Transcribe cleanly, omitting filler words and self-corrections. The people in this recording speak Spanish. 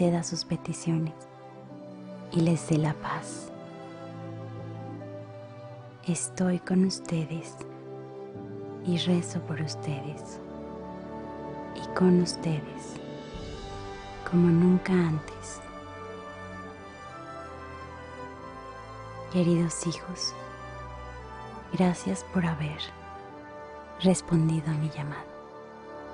conceda sus peticiones y les dé la paz. Estoy con ustedes y rezo por ustedes y con ustedes como nunca antes. Queridos hijos, gracias por haber respondido a mi llamada.